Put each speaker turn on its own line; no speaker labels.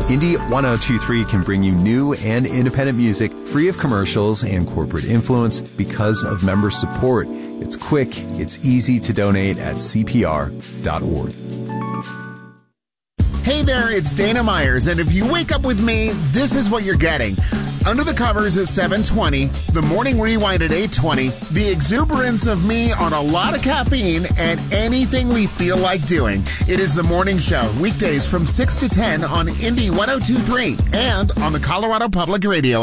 Indie 1023 can bring you new and independent music free of commercials and corporate influence because of member support. It's quick, it's easy to donate at CPR.org.
Hey there, it's Dana Myers, and if you wake up with me, this is what you're getting. Under the Covers at 7:20, the Morning Rewind at 8:20, the exuberance of me on a lot of caffeine, and anything we feel like doing. It is The Morning Show, weekdays from 6 to 10 on Indie 1023 and on the Colorado Public Radio.